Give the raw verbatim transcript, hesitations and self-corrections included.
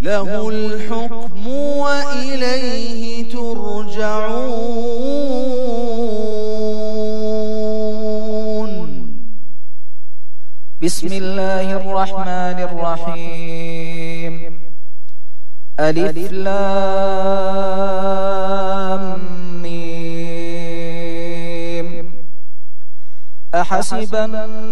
له الحكم وإليه ترجعون. بسم الله الرحمن الرحيم. ألف لام ميم. أحسب